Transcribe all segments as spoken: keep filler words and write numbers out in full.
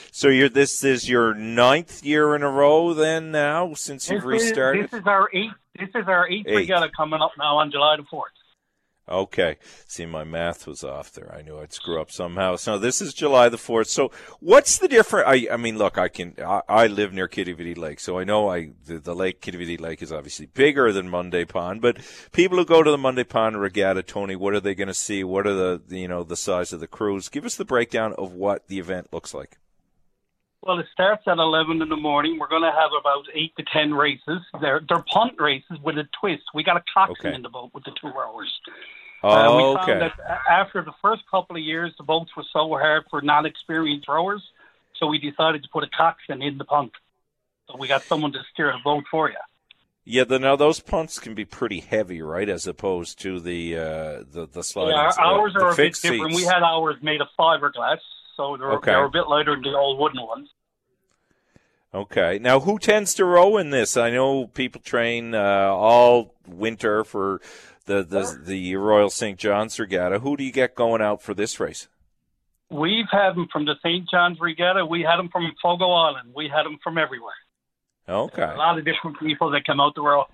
So you're this is your ninth year in a row then now since you've this restarted? Is, this is our eighth. This is our eighth, eighth regatta coming up now on July the fourth. Okay. See, my math was off there. I knew I'd screw up somehow. So this is July the fourth. So what's the difference? I, I mean, look, I can, I, I live near Kitivity Lake, so I know I, the, the lake, Kitivity Lake is obviously bigger than Monday Pond, but people who go to the Monday Pond Regatta, Tony, what are they going to see? What are the, the, you know, the size of the crews? Give us the breakdown of what the event looks like. Well, it starts at eleven in the morning. We're going to have about eight to ten races. They're, they're punt races with a twist. We got a coxswain Okay. in the boat with the two rowers. Oh, uh, we okay. found that after the first couple of years, the boats were so hard for non-experienced rowers, so we decided to put a coxswain in the punt. So we got someone to steer the boat for you. Yeah, the, now those punts can be pretty heavy, right, as opposed to the uh, the the sliding. Yeah, our, ours uh, are a bit fixed different. seats. We had ours made of fiberglass, so they're, Okay. they're a bit lighter than the old wooden ones. Okay. Now, who tends to row in this? I know people train uh, all winter for the, the the Royal Saint John's Regatta. Who do you get going out for this race? We've had them from the Saint John's Regatta. We had them from Fogo Island. We had them from everywhere. Okay. A lot of different people that come out the row.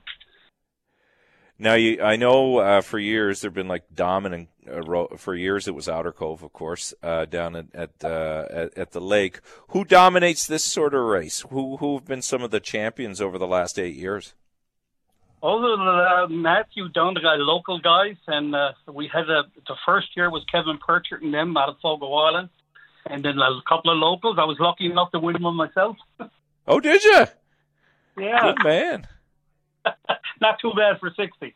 Now, you, I know uh, for years there have been like dominant uh, ro- for years it was Outer Cove, of course, uh, down at at, uh, at at the lake. Who dominates this sort of race? Who who have been some of the champions over the last eight years? Other than uh, Matthew Dunn, the guy, local guys, and uh, we had a, the first year was Kevin Pritchard and them out of Fogo Island, and then a couple of locals. I was lucky enough to win one myself. Oh, did you? Yeah, Good man. not too bad for sixty.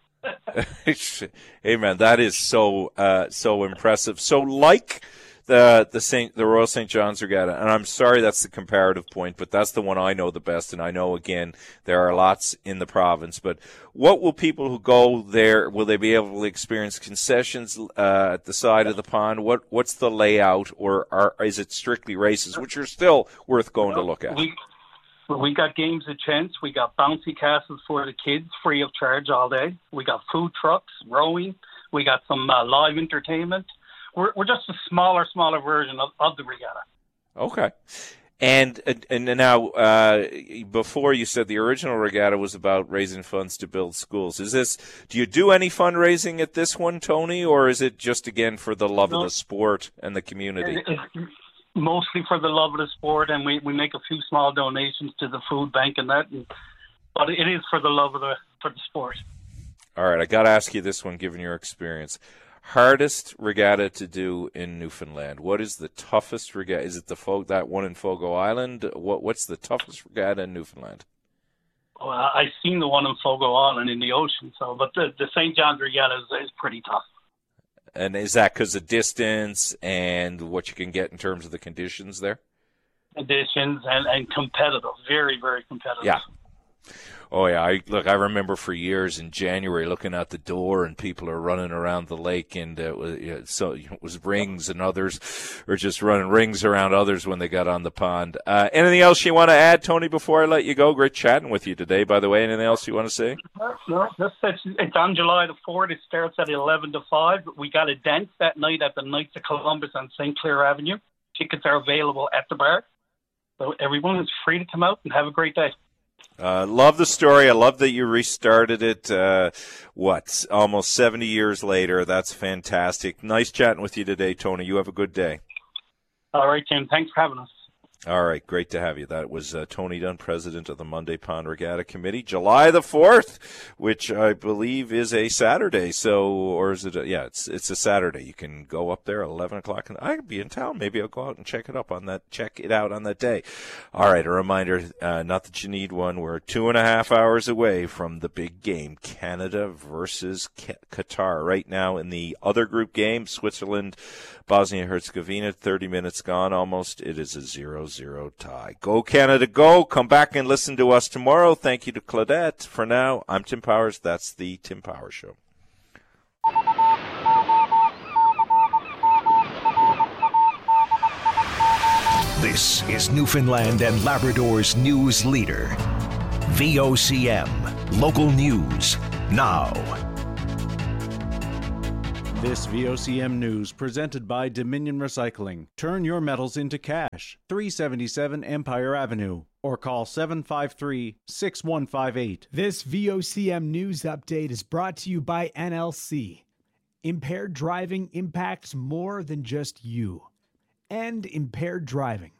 Hey man, that is so uh, so impressive. So like the the Saint the Royal Saint John's Regatta, and I'm sorry that's the comparative point, but that's the one I know the best, and I know again there are lots in the province. But what will people who go there, will they be able to experience concessions uh, at the side of the pond? What what's the layout, or are, is it strictly races, which are still worth going to look at? We, We got games of chance. We got bouncy castles for the kids, free of charge all day. We got food trucks, rowing. We got some uh, live entertainment. We're we're just a smaller, smaller version of, of the regatta. Okay. And and now, uh, before you said the original regatta was about raising funds to build schools. Is this? Do you do any fundraising at this one, Tony, or is it just again for the love No. of the sport and the community? It, it's mostly for the love of the sport, and we, we make a few small donations to the food bank and that. And, but it is for the love of the for the sport. All right, I got to ask you this one, given your experience. Hardest regatta to do in Newfoundland. What is the toughest regatta? Is it the Fo- that one in Fogo Island? What What's the toughest regatta in Newfoundland? Well, I've seen the one in Fogo Island in the ocean, so but the, the Saint John's Regatta is, is pretty tough. And is that because of distance and what you can get in terms of the conditions there? Conditions and, and competitive, very, very competitive. Yeah. Oh, yeah. I, look, I remember for years in January looking out the door and people are running around the lake, and it was, you know, so it was rings, and others are just running rings around others when they got on the pond. Uh, anything else you want to add, Tony, before I let you go? Great chatting with you today, by the way. Anything else you want to say? No, that's, it's, it's on July the fourth. It starts at eleven to five. We got a dance that night at the Knights of Columbus on Saint Clair Avenue. Tickets are available at the bar. So everyone is free to come out and have a great day. Uh, love the story. I love that you restarted it, uh, what, almost seventy years later. That's fantastic. Nice chatting with you today, Tony. You have a good day. All right, Tim. Thanks for having us. All right, great to have you. That was uh, Tony Dunn, president of the Monday Pond Regatta Committee. July the fourth, which I believe is a Saturday. So, or is it? A, yeah, it's it's a Saturday. You can go up there at eleven o'clock, and I could be in town. Maybe I'll go out and check it up on that. Check it out on that day. All right, a reminder. Uh, not that you need one. We're two and a half hours away from the big game, Canada versus Qatar. Right now, in the other group game, Switzerland, Bosnia-Herzegovina, thirty minutes gone almost. It is a zero zero tie. Go Canada, go. Come back and listen to us tomorrow. Thank you to Claudette. For now, I'm Tim Powers. That's the Tim Powers Show. This is Newfoundland and Labrador's news leader. V O C M. Local news now. This V O C M News presented by Dominion Recycling. Turn your metals into cash. three seventy-seven Empire Avenue. Or call seven five three, six one five eight. This V O C M News update is brought to you by N L C. Impaired driving impacts more than just you. And impaired driving.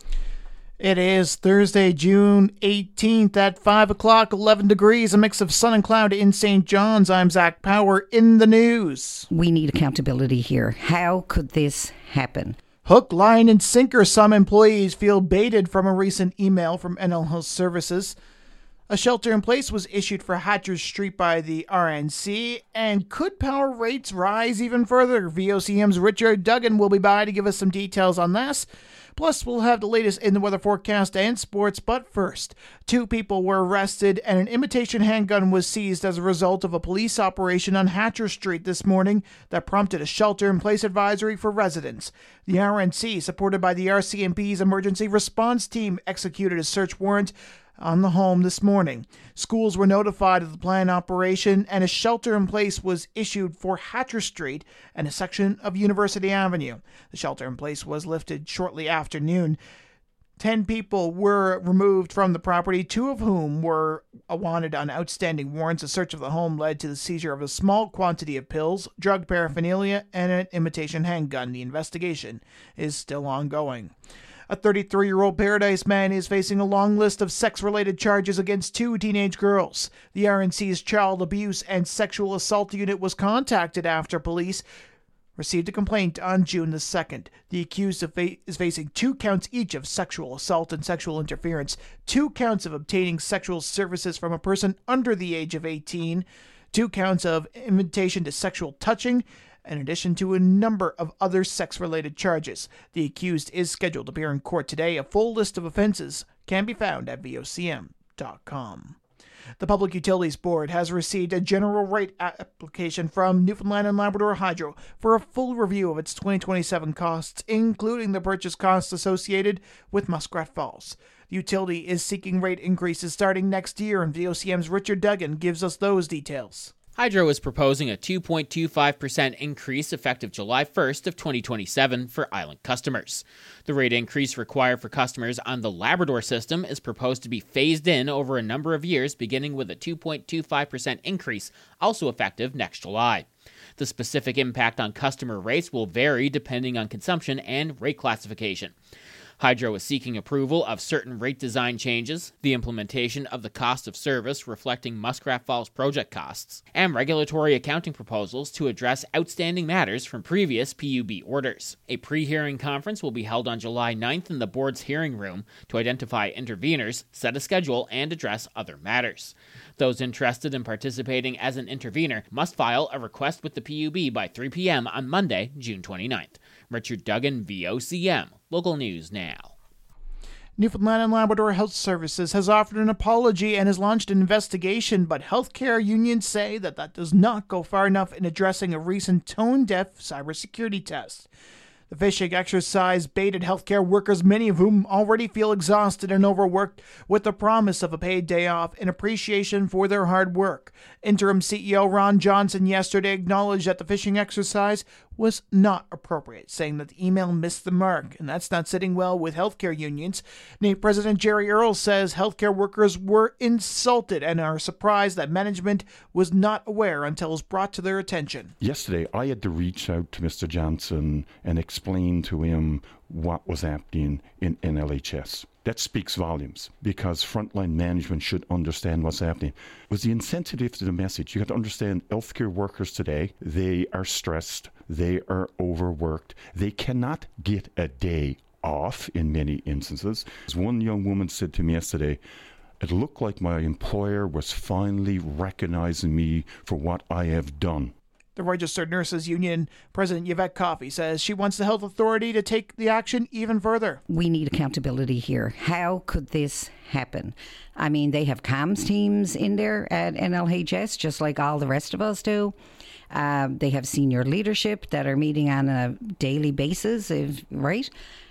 It is Thursday, June eighteenth at five o'clock, eleven degrees, a mix of sun and cloud in Saint John's. I'm Zach Power in the news. We need accountability here. How could this happen? Hook, line, and sinker. Some employees feel baited from a recent email from N L Health Services. A shelter in place was issued for Hatcher Street by the R N C. And could power rates rise even further? V O C M's Richard Duggan will be by to give us some details on this. Plus, we'll have the latest in the weather forecast and sports. But first, two people were arrested and an imitation handgun was seized as a result of a police operation on Hatcher Street this morning that prompted a shelter-in-place advisory for residents. The R N C, supported by the R C M P's emergency response team, executed a search warrant on the home this morning. Schools were notified of the planned operation, and a shelter-in-place was issued for Hatcher Street and a section of University Avenue. The shelter-in-place was lifted shortly after noon. Ten people were removed from the property, two of whom were wanted on outstanding warrants. A search of the home led to the seizure of a small quantity of pills, drug paraphernalia, and an imitation handgun. The investigation is still ongoing. A thirty-three-year-old Paradise man is facing a long list of sex-related charges against two teenage girls. The R N C's Child Abuse and Sexual Assault Unit was contacted after police received a complaint on June the second. The accused of fa- is facing two counts each of sexual assault and sexual interference, two counts of obtaining sexual services from a person under the age of eighteen, two counts of invitation to sexual touching, in addition to a number of other sex-related charges. The accused is scheduled to appear in court today. A full list of offenses can be found at V O C M dot com. The Public Utilities Board has received a general rate application from Newfoundland and Labrador Hydro for a full review of its twenty twenty-seven costs, including the purchase costs associated with Muskrat Falls. The utility is seeking rate increases starting next year, and V O C M's Richard Duggan gives us those details. Hydro is proposing a two point two five percent increase effective July first of twenty twenty-seven for island customers. The rate increase required for customers on the Labrador system is proposed to be phased in over a number of years, beginning with a two point two five percent increase, also effective next July. The specific impact on customer rates will vary depending on consumption and rate classification. Hydro is seeking approval of certain rate design changes, the implementation of the cost of service reflecting Muskrat Falls project costs, and regulatory accounting proposals to address outstanding matters from previous P U B orders. A pre-hearing conference will be held on July ninth in the board's hearing room to identify interveners, set a schedule, and address other matters. Those interested in participating as an intervener must file a request with the P U B by three p.m. on Monday, June twenty-ninth. Richard Duggan, V O C M. Local News Now. Newfoundland and Labrador Health Services has offered an apology and has launched an investigation, but healthcare unions say that that does not go far enough in addressing a recent tone-deaf cybersecurity test. The phishing exercise baited healthcare workers, many of whom already feel exhausted and overworked, with the promise of a paid day off in appreciation for their hard work. Interim C E O Ron Johnson yesterday acknowledged that the phishing exercise was not appropriate, saying that the email missed the mark, and that's not sitting well with healthcare unions. N A P President Jerry Earle says healthcare workers were insulted and are surprised that management was not aware until it was brought to their attention. Yesterday, I had to reach out to Mister Johnson and explain to him what was happening in N L H S. That speaks volumes, because frontline management should understand what's happening. It was the insensitive to the message. You have to understand healthcare workers today, they are stressed, they are overworked, they cannot get a day off in many instances. As one young woman said to me yesterday, it looked like my employer was finally recognizing me for what I have done. The Registered Nurses Union President Yvette Coffey says she wants the health authority to take the action even further. We need accountability here. How could this happen? I mean, they have comms teams in there at N L H S, just like all the rest of us do. Uh, they have senior leadership that are meeting on a daily basis, if, right?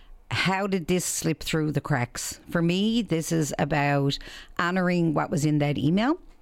How did this slip through the cracks? For me, this is about honouring what was in that email.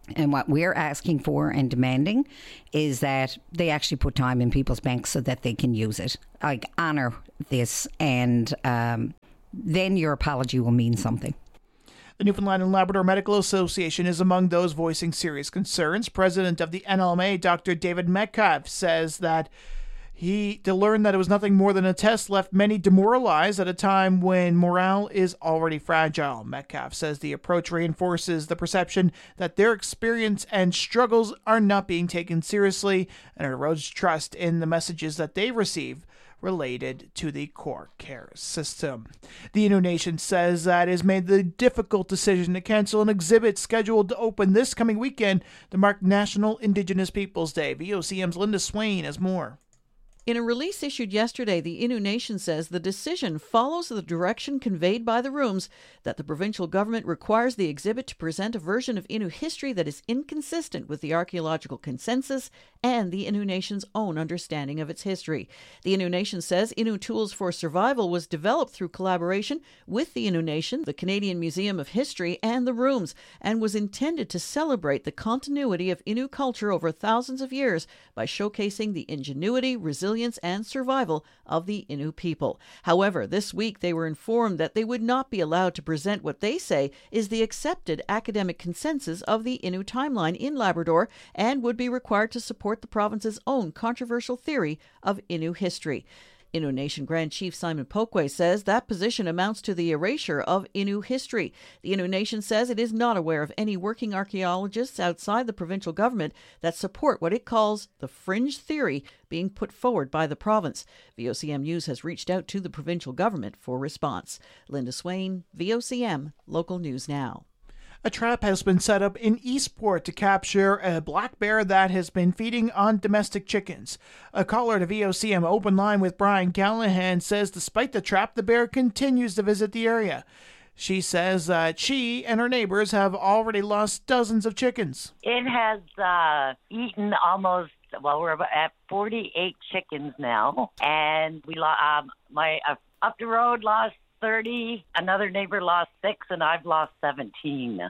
And what we're asking for and demanding is that they actually put time in people's banks so that they can use it. Like, honour this, and um, then your apology will mean something. The Newfoundland and Labrador Medical Association is among those voicing serious concerns. President of the N L M A, Doctor David Metcalf, says that he, to learn that it was nothing more than a test, left many demoralized at a time when morale is already fragile. Metcalf says the approach reinforces the perception that their experience and struggles are not being taken seriously, and it erodes trust in the messages that they receive related to the core care system. The Innu Nation says that it has made the difficult decision to cancel an exhibit scheduled to open this coming weekend to mark National Indigenous Peoples Day. V O C M's Linda Swain has more. In a release issued yesterday, the Innu Nation says the decision follows the direction conveyed by the rooms that the provincial government requires the exhibit to present a version of Innu history that is inconsistent with the archaeological consensus and the Innu Nation's own understanding of its history. The Innu Nation says Innu Tools for Survival was developed through collaboration with the Innu Nation, the Canadian Museum of History, and the Rooms, and was intended to celebrate the continuity of Innu culture over thousands of years by showcasing the ingenuity, resilience, and survival of the Innu people. However, this week they were informed that they would not be allowed to present what they say is the accepted academic consensus of the Innu timeline in Labrador, and would be required to support the province's own controversial theory of Innu history. Innu Nation Grand Chief Simon Pokwe says that position amounts to the erasure of Innu history. The Innu Nation says it is not aware of any working archaeologists outside the provincial government that support what it calls the fringe theory being put forward by the province. V O C M News has reached out to the provincial government for response. Linda Swain, V O C M, Local News Now. A trap has been set up in Eastport to capture a black bear that has been feeding on domestic chickens. A caller to V O C M Open Line with Brian Callahan says despite the trap, the bear continues to visit the area. She says that she and her neighbors have already lost dozens of chickens. It has uh, eaten almost, well, we're at forty-eight chickens now. And we lo- um, my uh, up the road lost thirty, another neighbor lost six, and I've lost seventeen.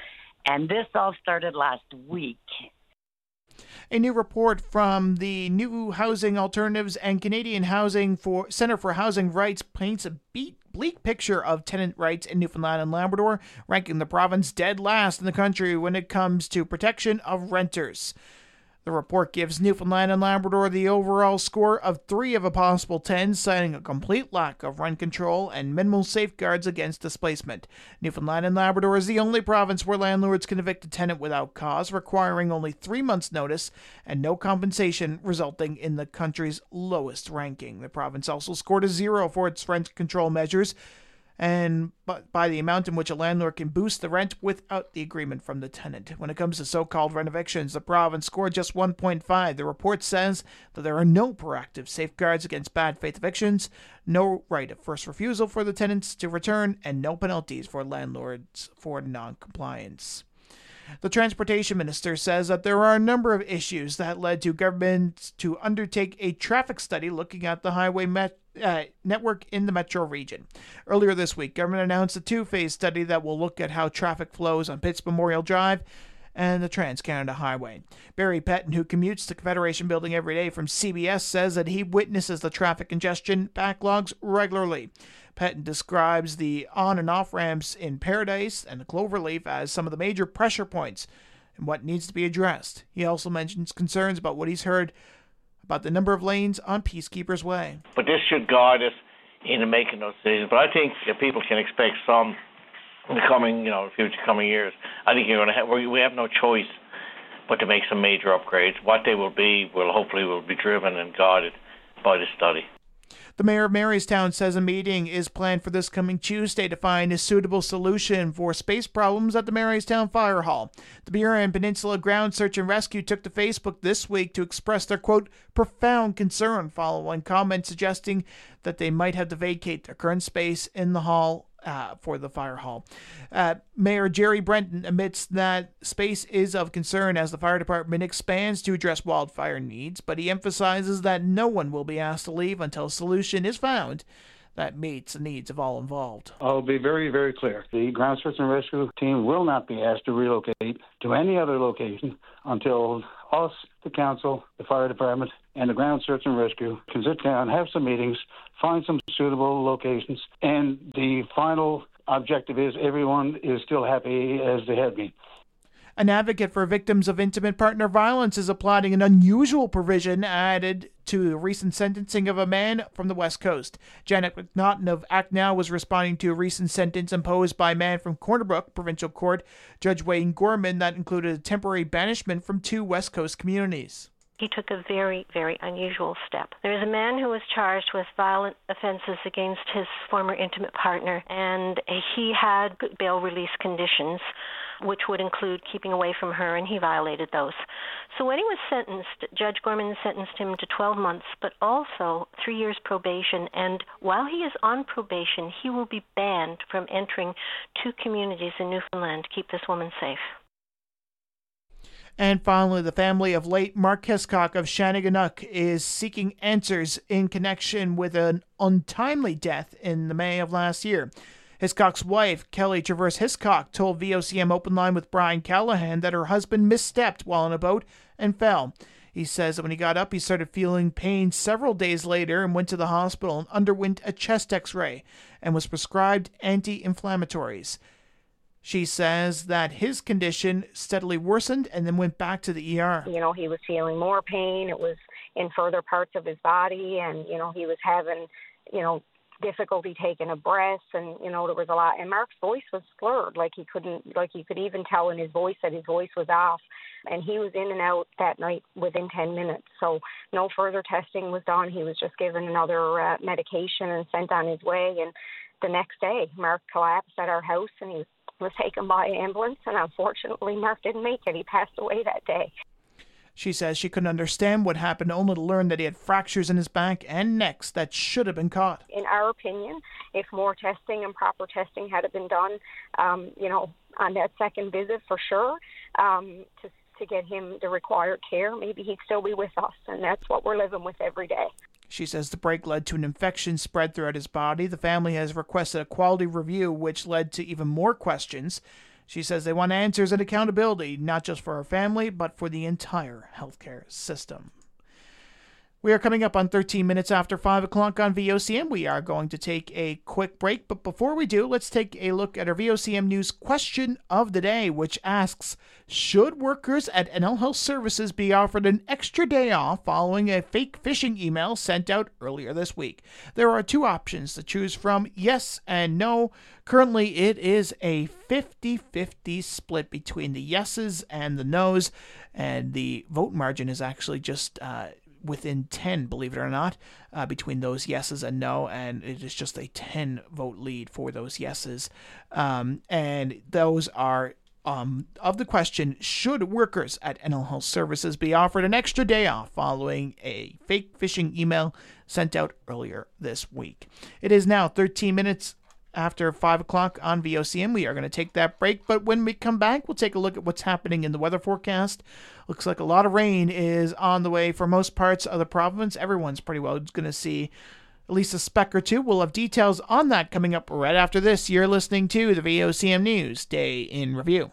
And this all started last week. A new report from the New Housing Alternatives and Canadian Housing for Centre for Housing Rights paints a beat, bleak picture of tenant rights in Newfoundland and Labrador, ranking the province dead last in the country when it comes to protection of renters. The report gives Newfoundland and Labrador the overall score of three of a possible ten, citing a complete lack of rent control and minimal safeguards against displacement. Newfoundland and Labrador is the only province where landlords can evict a tenant without cause, requiring only three months' notice and no compensation, resulting in the country's lowest ranking. The province also scored a zero for its rent control measures, and by the amount in which a landlord can boost the rent without the agreement from the tenant. When it comes to so-called rent evictions, the province scored just one point five. The report says that there are no proactive safeguards against bad faith evictions, no right of first refusal for the tenants to return, and no penalties for landlords for non-compliance. The Transportation Minister says that there are a number of issues that led to government to undertake a traffic study looking at the highway met, uh, network in the metro region. Earlier this week, government announced a two-phase study that will look at how traffic flows on Pitts Memorial Drive and the Trans-Canada Highway. Barry Pettin, who commutes to Confederation Building every day from C B S, says that he witnesses the traffic congestion backlogs regularly. Pettin describes the on- and off-ramps in Paradise and the Cloverleaf as some of the major pressure points and what needs to be addressed. He also mentions concerns about what he's heard about the number of lanes on Peacekeepers Way. But this should guide us into making those decisions. But I think that people can expect some in the coming, you know, future coming years. I think you're going to have, we have no choice but to make some major upgrades. What they will be will hopefully will be driven and guided by the study. The mayor of Marystown says a meeting is planned for this coming Tuesday to find a suitable solution for space problems at the Marystown Fire Hall. The Burin Peninsula Ground Search and Rescue took to Facebook this week to express their, quote, profound concern following comments suggesting that they might have to vacate their current space in the hall Uh, for the fire hall. Uh, Mayor Jerry Brenton admits that space is of concern as the fire department expands to address wildfire needs, but he emphasizes that no one will be asked to leave until a solution is found that meets the needs of all involved. I'll be very, very clear. The Ground Search and Rescue team will not be asked to relocate to any other location until us, the council, the fire department, and the Ground Search and Rescue can sit down, have some meetings, find some suitable locations, and the final objective is everyone is still happy as they have been. An advocate for victims of intimate partner violence is applauding an unusual provision added to the recent sentencing of a man from the West Coast. Janet McNaughton of Act Now was responding to a recent sentence imposed by a man from Corner Brook Provincial Court, Judge Wayne Gorman, that included a temporary banishment from two West Coast communities. He took a very, very unusual step. There is a man who was charged with violent offenses against his former intimate partner, and he had bail release conditions, which would include keeping away from her, and he violated those. So when he was sentenced, Judge Gorman sentenced him to twelve months, but also three years probation, and while he is on probation, he will be banned from entering two communities in Newfoundland to keep this woman safe. And finally, the family of late Mark Hiscock of Shanneyganock is seeking answers in connection with an untimely death in the May of last year. Hiscock's wife, Kelly Traverse Hiscock, told V O C M Open Line with Brian Callahan that her husband misstepped while on a boat and fell. He says that when he got up, he started feeling pain several days later and went to the hospital and underwent a chest x-ray and was prescribed anti-inflammatories. She says that his condition steadily worsened and then went back to the E R. You know, he was feeling more pain. It was in further parts of his body, and, you know, he was having, you know, difficulty taking a breath, and, you know, there was a lot. And Mark's voice was slurred, like he couldn't, like you could even tell in his voice that his voice was off. And he was in and out that night within ten minutes. So no further testing was done. He was just given another uh, medication and sent on his way. And the next day, Mark collapsed at our house, and he was was taken by ambulance, and unfortunately Mark didn't make it. He passed away that day. She says she couldn't understand what happened, only to learn that he had fractures in his back and neck that should have been caught. In our opinion, if more testing and proper testing had been done, um, you know, on that second visit for sure, um, to, to get him the required care, maybe he'd still be with us, and that's what we're living with every day. She says the break led to an infection spread throughout his body. The family has requested a quality review, which led to even more questions. She says they want answers and accountability, not just for her family, but for the entire healthcare system. We are coming up on thirteen minutes after five o'clock on V O C M. We are going to take a quick break, but before we do, let's take a look at our V O C M News question of the day, which asks, should workers at N L Health Services be offered an extra day off following a fake phishing email sent out earlier this week? There are two options to choose from, yes and no. Currently, it is a fifty-fifty split between the yeses and the nos, and the vote margin is actually just uh, within ten, believe it or not, uh, between those yeses and no, and it is just a ten vote lead for those yeses. Um, and those are um, of the question, should workers at N L Health Services be offered an extra day off following a fake phishing email sent out earlier this week? It is now thirteen minutes after five o'clock on V O C M. We are going to take that break, but when we come back, we'll take a look at what's happening in the weather forecast. Looks like a lot of rain is on the way for most parts of the province. Everyone's pretty well going to see at least a speck or two. We'll have details on that coming up right after this. You're listening to the V O C M News Day in Review.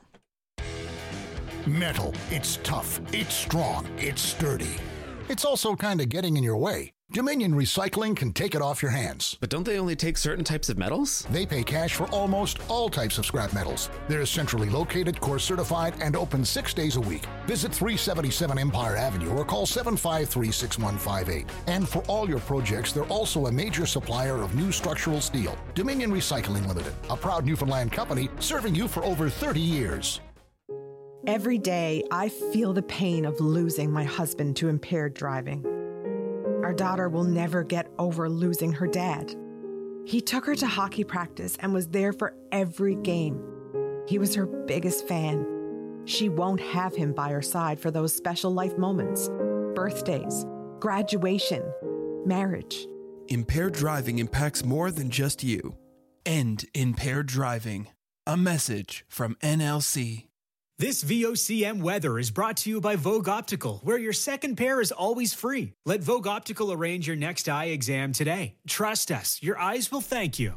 Metal. It's tough. It's strong. It's sturdy. It's also kind of getting in your way. Dominion Recycling can take it off your hands. But don't they only take certain types of metals? They pay cash for almost all types of scrap metals. They're centrally located, course certified, and open six days a week. Visit three seventy-seven Empire Avenue or call seven five three, six one five eight. And for all your projects, they're also a major supplier of new structural steel. Dominion Recycling Limited, a proud Newfoundland company serving you for over thirty years. Every day, I feel the pain of losing my husband to impaired driving. Our daughter will never get over losing her dad. He took her to hockey practice and was there for every game. He was her biggest fan. She won't have him by her side for those special life moments, birthdays, graduation, marriage. Impaired driving impacts more than just you. End impaired driving. A message from N L C. This V O C M weather is brought to you by Vogue Optical, where your second pair is always free. Let Vogue Optical arrange your next eye exam today. Trust us, your eyes will thank you.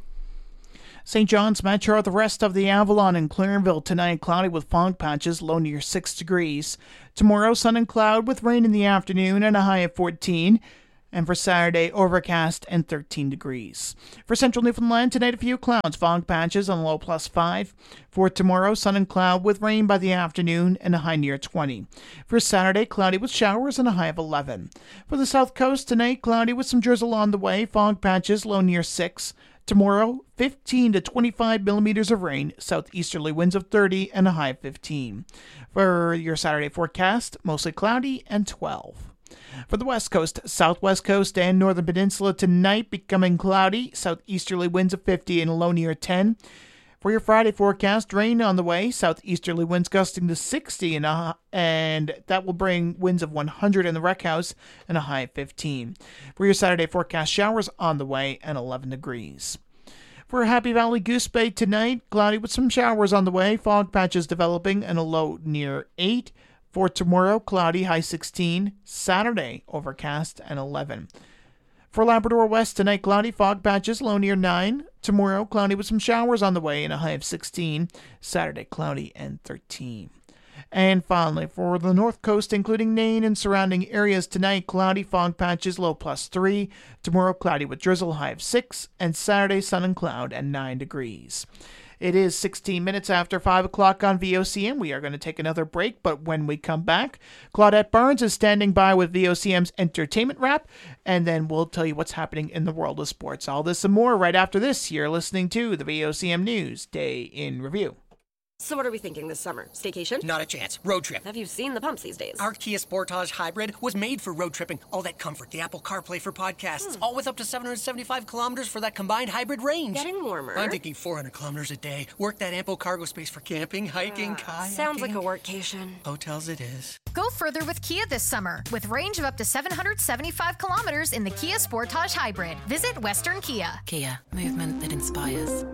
Saint John's Metro, the rest of the Avalon and Clarenville tonight, cloudy with fog patches, low near six degrees. Tomorrow, sun and cloud with rain in the afternoon and a high of fourteen. And for Saturday, overcast and thirteen degrees. For central Newfoundland, tonight a few clouds, fog patches on low plus five. For tomorrow, sun and cloud with rain by the afternoon and a high near twenty. For Saturday, cloudy with showers and a high of eleven. For the south coast, tonight, cloudy with some drizzle on the way, fog patches, low near six. Tomorrow, fifteen to twenty-five millimeters of rain, southeasterly winds of thirty and a high of fifteen. For your Saturday forecast, mostly cloudy and twelve. For the west coast, southwest coast, and northern peninsula tonight, becoming cloudy, southeasterly winds of fifty and a low near ten. For your Friday forecast, rain on the way, southeasterly winds gusting to sixty, and, a, and that will bring winds of one hundred in the Rec House and a high of fifteen. For your Saturday forecast, showers on the way and eleven degrees. For Happy Valley Goose Bay tonight, cloudy with some showers on the way, fog patches developing and a low near eight. For tomorrow, cloudy, high sixteen. Saturday, overcast and eleven. For Labrador West tonight, cloudy, fog patches, low near nine. Tomorrow, cloudy with some showers on the way and a high of sixteen. Saturday, cloudy and thirteen. And finally, for the north coast, including Nain and surrounding areas tonight, cloudy, fog patches, low plus three. Tomorrow, cloudy with drizzle, high of six. And Saturday, sun and cloud and nine degrees. It is sixteen minutes after five o'clock on V O C M. We are going to take another break, but when we come back, Claudette Barnes is standing by with V O C M's Entertainment Wrap, and then we'll tell you what's happening in the world of sports. All this and more right after this. You're listening to the V O C M News Day in Review. So what are we thinking this summer? Staycation? Not a chance. Road trip. Have you seen the pumps these days? Our Kia Sportage Hybrid was made for road tripping. All that comfort, the Apple CarPlay for podcasts, hmm. all with up to seven hundred seventy-five kilometers for that combined hybrid range. Getting warmer. I'm thinking four hundred kilometers a day. Work that ample cargo space for camping, hiking, uh, kayaking. Sounds like a workcation. Hotels it is. Go further with Kia this summer with range of up to seven hundred seventy-five kilometers in the Kia Sportage Hybrid. Visit Western Kia. Kia, movement that inspires.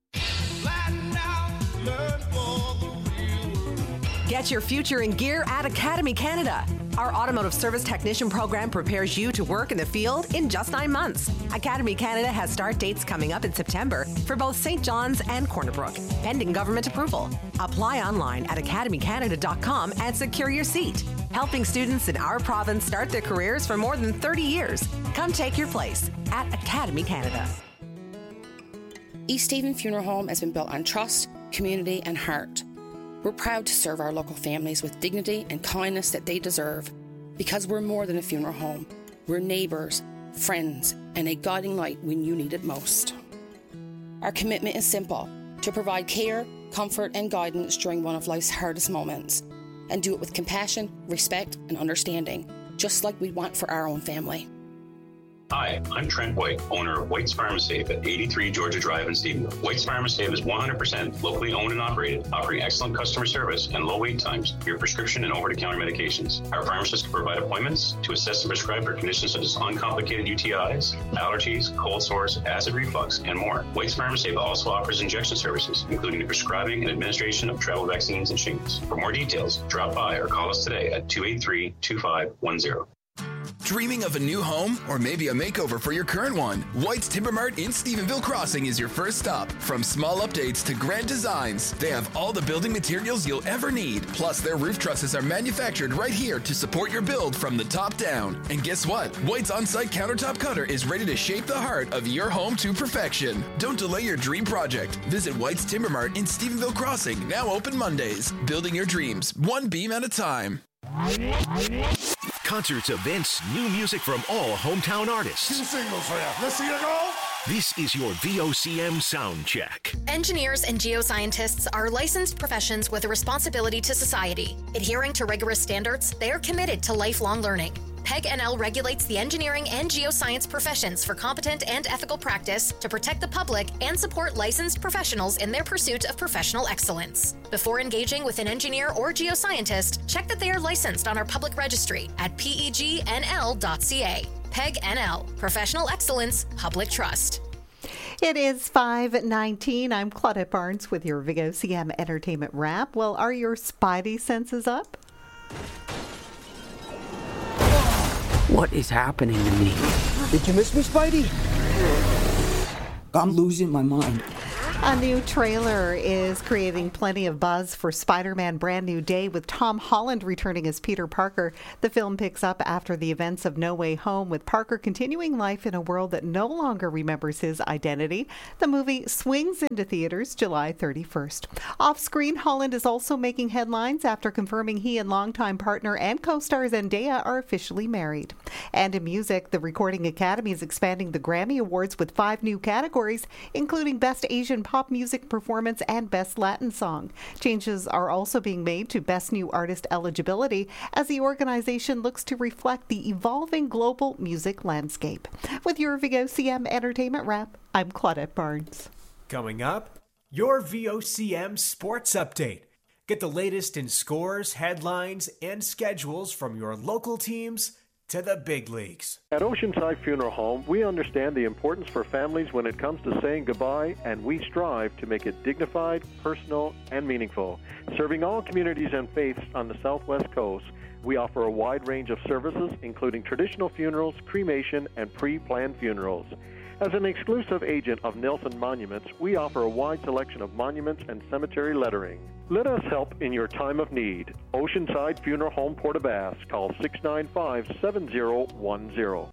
Get your future in gear at Academy Canada. Our automotive service technician program prepares you to work in the field in just nine months. Academy Canada has start dates coming up in September for both Saint John's and Corner Brook, pending government approval. Apply online at academy canada dot com and secure your seat. Helping students in our province start their careers for more than thirty years. Come take your place at Academy Canada. East Stephen Funeral Home has been built on trust, community, and heart. We're proud to serve our local families with dignity and kindness that they deserve, because we're more than a funeral home. We're neighbours, friends, and a guiding light when you need it most. Our commitment is simple: to provide care, comfort, and guidance during one of life's hardest moments, and do it with compassion, respect, and understanding, just like we want for our own family. Hi, I'm Trent White, owner of White's Pharmasafe at eighty-three Georgia Drive in Stephenville. White's Pharmasafe is one hundred percent locally owned and operated, offering excellent customer service and low wait times for your prescription and over-the-counter medications. Our pharmacists can provide appointments to assess and prescribe for conditions such as uncomplicated U T Is, allergies, cold sores, acid reflux, and more. White's Pharmasafe also offers injection services, including the prescribing and administration of travel vaccines and shingles. For more details, drop by or call us today at two eight three, two five one zero. Dreaming of a new home or maybe a makeover for your current one? White's Timber Mart in Stephenville Crossing is your first stop. From small updates to grand designs, they have all the building materials you'll ever need. Plus, their roof trusses are manufactured right here to support your build from the top down. And guess what? White's on-site countertop cutter is ready to shape the heart of your home to perfection. Don't delay your dream project. Visit White's Timber Mart in Stephenville Crossing, now open Mondays. Building your dreams, one beam at a time. Concerts, events, new music from all hometown artists. Two singles for you. Let's see you go. This is your V O C M Sound Check. Engineers and geoscientists are licensed professions with a responsibility to society. Adhering to rigorous standards, they are committed to lifelong learning. PEG N L regulates the engineering and geoscience professions for competent and ethical practice to protect the public and support licensed professionals in their pursuit of professional excellence. Before engaging with an engineer or geoscientist, check that they are licensed on our public registry at P E G N L dot C A. PEG N L, Professional Excellence, Public Trust. It is five nineteen. I'm Claudette Barnes with your V O C M Entertainment Wrap. Well, are your spidey senses up? What is happening to me? Did you miss me, Spidey? I'm losing my mind. A new trailer is creating plenty of buzz for Spider-Man Brand New Day, with Tom Holland returning as Peter Parker. The film picks up after the events of No Way Home, with Parker continuing life in a world that no longer remembers his identity. The movie swings into theaters July thirty-first. Off-screen, Holland is also making headlines after confirming he and longtime partner and co-star Zendaya are officially married. And in music, the Recording Academy is expanding the Grammy Awards with five new categories, including Best Asian Pop Music Performance and Best Latin Song. Changes are also being made to Best New Artist eligibility as the organization looks to reflect the evolving global music landscape. With your V O C M Entertainment Wrap, I'm Claudette Barnes. Coming up, your V O C M Sports Update. Get the latest in scores, headlines, and schedules from your local teams to the big leagues. At Oceanside Funeral Home, we understand the importance for families when it comes to saying goodbye, and we strive to make it dignified, personal, and meaningful. Serving all communities and faiths on the Southwest Coast, we offer a wide range of services, including traditional funerals, cremation, and pre-planned funerals. As an exclusive agent of Nelson Monuments, we offer a wide selection of monuments and cemetery lettering. Let us help in your time of need. Oceanside Funeral Home, Port-au-Basque. Call six nine five, seven zero one zero.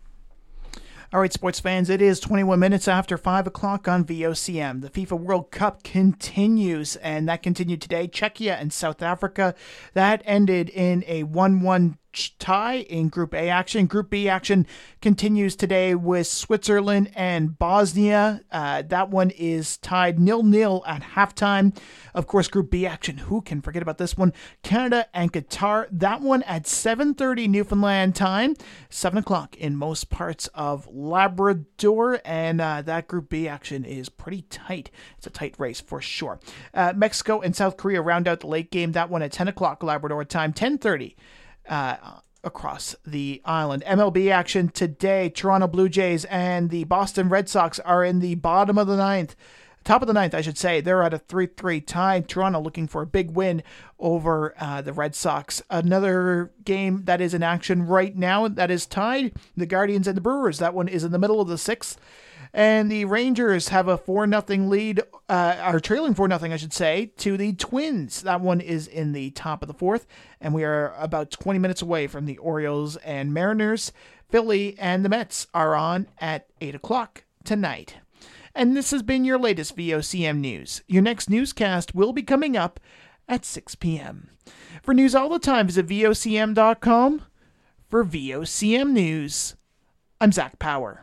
All right, sports fans, it is twenty-one minutes after five o'clock on V O C M. The FIFA World Cup continues, and that continued today. Czechia and South Africa, that ended in a one one tie in Group A action. Group B action continues today with Switzerland and Bosnia. Uh, that one is tied nil nil at halftime. Of course, Group B action, who can forget about this one? Canada and Qatar. That one at seven thirty Newfoundland time, seven o'clock in most parts of Labrador. And uh, that Group B action is pretty tight. It's a tight race for sure. Uh, Mexico and South Korea round out the late game. That one at ten o'clock Labrador time, ten thirty. Uh, across the island. M L B action today. Toronto Blue Jays and the Boston Red Sox are in the bottom of the ninth. Top of the ninth, I should say. They're at a three three tie. Toronto looking for a big win over uh, the Red Sox. Another game that is in action right now that is tied. The Guardians and the Brewers. That one is in the middle of the sixth. And the Rangers have a four nothing lead, uh, are trailing four nothing, I should say, to the Twins. That one is in the top of the fourth, and we are about twenty minutes away from the Orioles and Mariners. Philly and the Mets are on at eight o'clock tonight. And this has been your latest V O C M News. Your next newscast will be coming up at six p.m. For news all the time, visit V O C M dot com. For V O C M News, I'm Zach Power.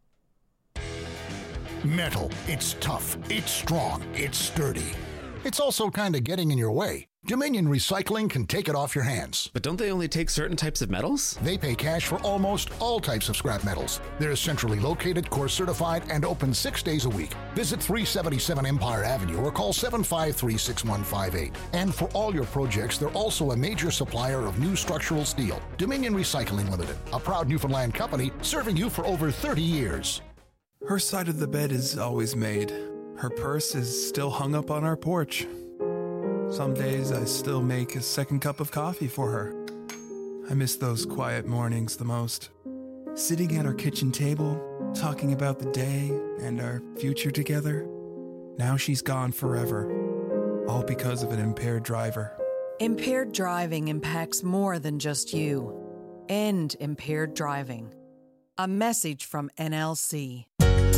Metal. It's tough. It's strong. It's sturdy. It's also kind of getting in your way. Dominion Recycling can take it off your hands. But don't they only take certain types of metals? They pay cash for almost all types of scrap metals. They're centrally located, core certified, and open six days a week. Visit three seventy-seven Empire Avenue or call seven five three, six one five eight. And for all your projects, they're also a major supplier of new structural steel. Dominion Recycling Limited, a proud Newfoundland company serving you for over thirty years. Her side of the bed is always made. Her purse is still hung up on our porch. Some days I still make a second cup of coffee for her. I miss those quiet mornings the most. Sitting at our kitchen table, talking about the day and our future together. Now she's gone forever, all because of an impaired driver. Impaired driving impacts more than just you. End impaired driving. A message from N L C.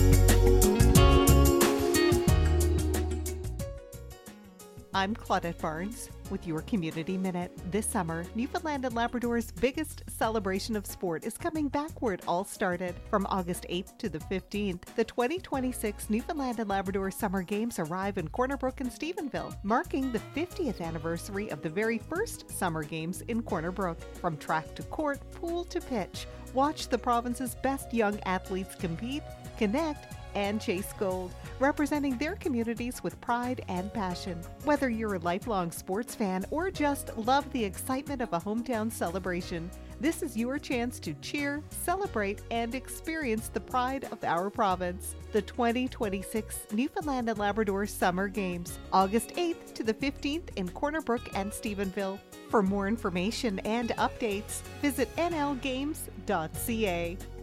I'm Claudette Barnes with your Community Minute. This summer, Newfoundland and Labrador's biggest celebration of sport is coming back where it all started. From August eighth to the fifteenth, the twenty twenty-six Newfoundland and Labrador Summer Games arrive in Corner Brook and Stephenville, marking the fiftieth anniversary of the very first Summer Games in Corner Brook. From track to court, pool to pitch, watch the province's best young athletes compete, connect, and chase gold, representing their communities with pride and passion. Whether you're a lifelong sports fan or just love the excitement of a hometown celebration, This is your chance to cheer, celebrate, and experience the pride of our province. The twenty twenty-six Newfoundland and Labrador Summer Games, August eighth to the fifteenth in Corner Brook and Stephenville. For more information and updates, visit n l games dot c a.